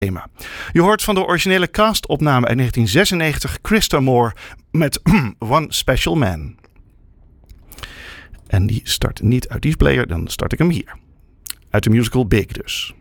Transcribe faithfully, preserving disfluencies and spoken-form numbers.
thema. Je hoort van de originele castopname uit negentien zesennegentig Christa Moore met One Special Man. En die start niet uit die player, dan start ik hem hier. Uit de musical Big dus.